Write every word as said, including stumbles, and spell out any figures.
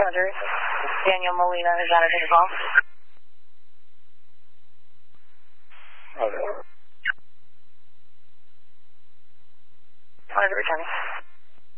Roger. Daniel Molina is on a take call. Roger. Roger, returning.